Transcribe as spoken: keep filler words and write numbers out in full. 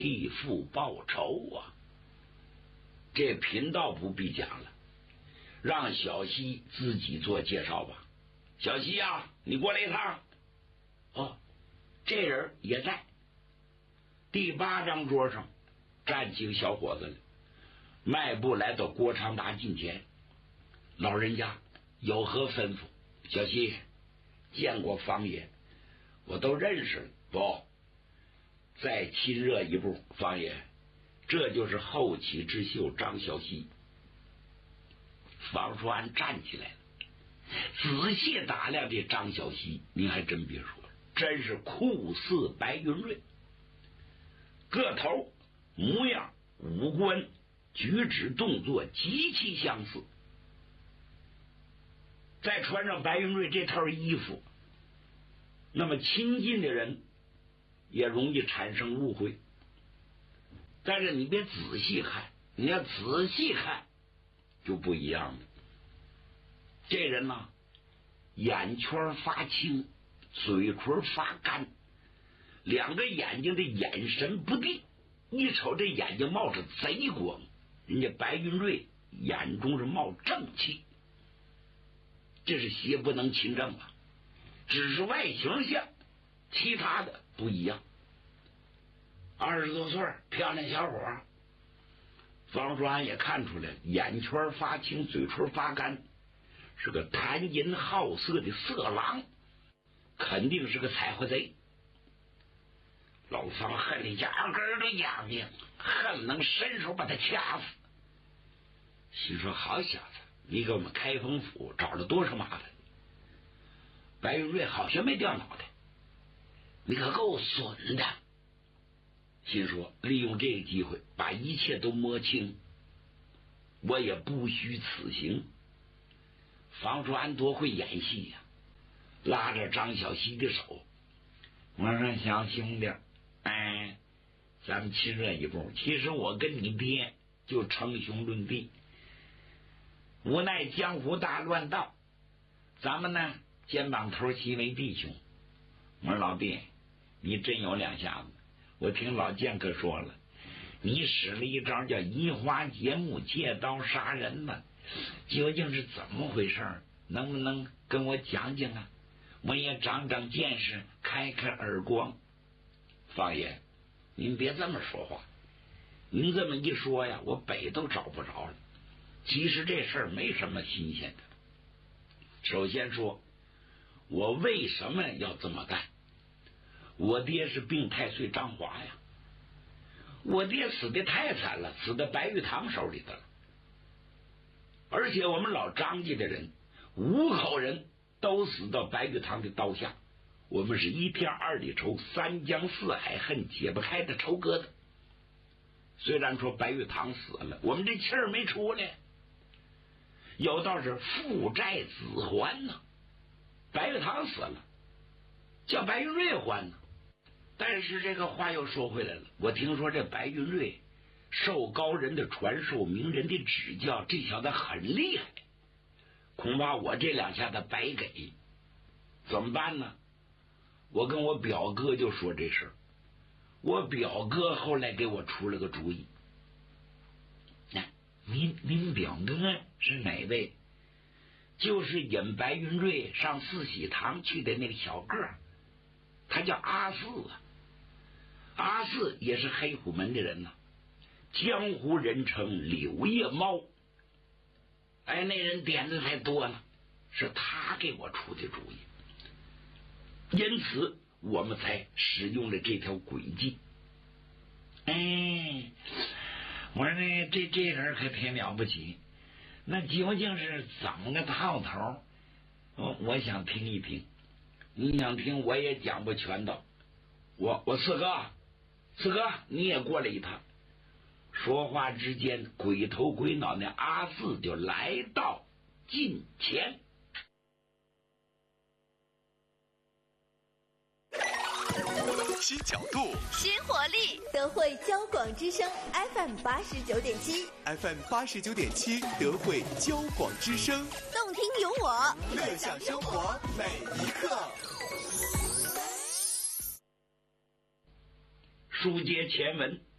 替父报仇啊！这贫道不必讲了，让小西自己做介绍吧。小西啊，你过来一趟。哦，这人也在。第八张桌上站起个小伙子来，迈步来到郭长达近前。老人家有何吩咐？小西，见过方爷，我都认识了。不，再亲热一步，方爷，这就是后起之秀张小西。方叔安站起来了，仔细打量这张小西，您还真别说，真是酷似白云瑞，个头、模样、五官、举止动作极其相似。再穿上白云瑞这套衣服，那么亲近的人也容易产生误会。但是你别仔细看，你要仔细看就不一样了。这人呢，眼圈发青，嘴唇发干，两个眼睛的眼神不定，一瞅这眼睛冒着贼光。人家白云瑞眼中是冒正气，这是邪不能侵正啊。只是外形像，其他的不一样。二十多岁漂亮小伙，方叔安也看出来，眼圈发青，嘴唇发干，是个贪淫好色的色狼，肯定是个踩祸贼。老方恨得牙根都痒痒，恨能伸手把他掐死。心说好小子，你给我们开封府找了多少麻烦。白云瑞好像没掉脑袋，你可够损的。心说利用这个机会把一切都摸清，我也不虚此行。方叔安多会演戏呀、啊，拉着张小西的手，我说小兄弟，哎，咱们亲热一步。其实我跟你爹就称兄论弟，无奈江湖大乱道，咱们呢肩膀头齐为弟兄。我说老弟，你真有两下子。我听老剑客说了，你使了一招叫移花接木，借刀杀人呢，究竟是怎么回事？能不能跟我讲讲啊？我也长长见识，开开耳光。方爷，您别这么说话，您这么一说呀，我北都找不着了。其实这事儿没什么新鲜的。首先说，我为什么要这么干？我爹是病太岁张华呀，我爹死的太惨了，死在白玉堂手里的了。而且我们老张家的人五口人都死到白玉堂的刀下，我们是一片二里仇，三江四海恨，解不开的仇疙瘩。虽然说白玉堂死了，我们这气儿没出来，有道是父债子还呢。白玉堂死了，叫白云瑞还呢。但是这个话又说回来了，我听说这白云瑞受高人的传授，名人的指教，这小子很厉害，恐怕我这两下子白给。怎么办呢？我跟我表哥就说这事儿，我表哥后来给我出了个主意。那您您表哥是哪位？就是引白云瑞上四喜堂去的那个小个儿，他叫阿四啊。阿四也是黑虎门的人呐、啊，江湖人称柳叶猫。哎，那人点子才多呢，是他给我出的主意，因此我们才使用了这条诡计。哎，我说呢，这这人可挺了不起。那究竟是怎么个套头？我我想听一听。你想听我也讲不全到。我我四哥，四哥你也过来一趟。说话之间，鬼头鬼脑的阿四就来到近前。 新角度， 新活力， 德惠交广之声 F M 八十九点七 ，F M 八十九点七，德惠交广之声， 动听有我， 乐享生活每一刻。 书接前文，